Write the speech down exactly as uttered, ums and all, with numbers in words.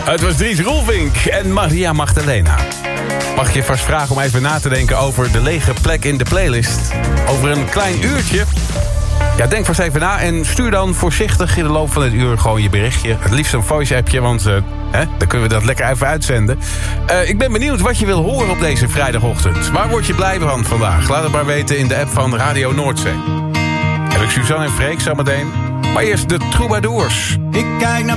Het was Dries Roelvink en Maria Magdalena. Mag ik je vast vragen om even na te denken over de lege plek in de playlist? Over een klein uurtje. Ja, denk vast even na en stuur dan voorzichtig in de loop van het uur gewoon je berichtje. Het liefst een voice-appje, want uh, hè, dan kunnen we dat lekker even uitzenden. Uh, ik ben benieuwd wat je wil horen op deze vrijdagochtend. Waar word je blij van vandaag? Laat het maar weten in de app van Radio Noordzee. Heb ik Suzanne en Freek zometeen. Maar eerst de Troubadours. Ik kijk naar